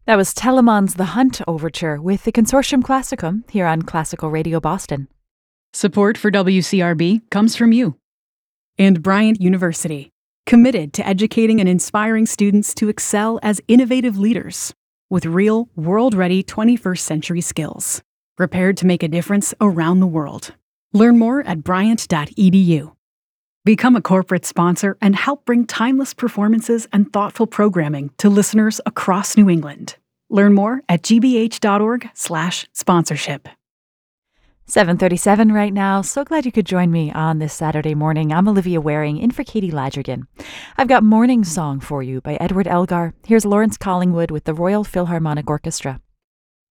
That was Telemann's The Hunt Overture with the Consortium Classicum here on Classical Radio Boston. Support for WCRB comes from you. And Bryant University, committed to educating and inspiring students to excel as innovative leaders with real, world-ready 21st century skills, prepared to make a difference around the world. Learn more at bryant.edu. Become a corporate sponsor and help bring timeless performances and thoughtful programming to listeners across New England. Learn more at gbh.org/sponsorship. 7:37 right now. So glad you could join me on this Saturday morning. I'm Olivia Waring in for Katie Ladrigan. I've got Morning Song for you by Edward Elgar. Here's Lawrence Collingwood with the Royal Philharmonic Orchestra.